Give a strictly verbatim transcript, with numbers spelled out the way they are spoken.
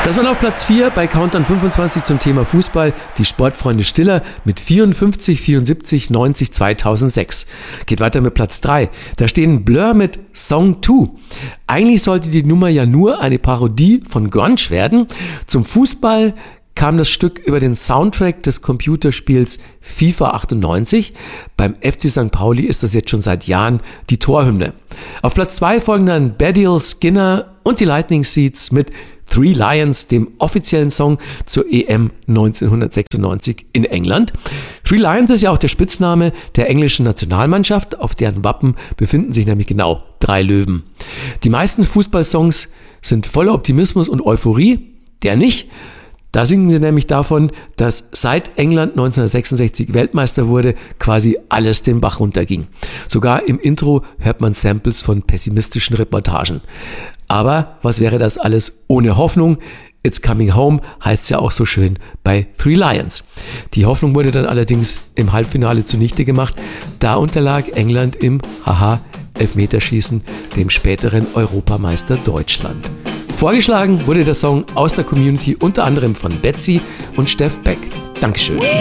Das waren auf Platz vier bei Countdown fünfundzwanzig zum Thema Fußball die Sportfreunde Stiller mit vierundfünfzig, vierundsiebzig, neunzig, zweitausendsechs. Geht weiter mit Platz drei. Da stehen Blur mit Song zwei. Eigentlich sollte die Nummer ja nur eine Parodie von Grunge werden. Zum Fußball kam das Stück über den Soundtrack des Computerspiels FIFA achtundneunzig. Beim F C Sankt Pauli ist das jetzt schon seit Jahren die Torhymne. Auf Platz zwei folgen dann Baddiel, Skinner und die Lightning Seeds mit Three Lions, dem offiziellen Song zur E M neunzehnhundertsechsundneunzig in England. Three Lions ist ja auch der Spitzname der englischen Nationalmannschaft, auf deren Wappen befinden sich nämlich genau drei Löwen. Die meisten Fußballsongs sind voller Optimismus und Euphorie, der nicht. Da singen sie nämlich davon, dass seit England neunzehnhundertsechsundsechzig Weltmeister wurde, quasi alles den Bach runterging. Sogar im Intro hört man Samples von pessimistischen Reportagen. Aber was wäre das alles ohne Hoffnung? It's Coming Home heißt es ja auch so schön bei Three Lions. Die Hoffnung wurde dann allerdings im Halbfinale zunichte gemacht. Da unterlag England im Haha-Elfmeterschießen dem späteren Europameister Deutschland. Vorgeschlagen wurde der Song aus der Community unter anderem von Betsy und Steff Beck. Dankeschön.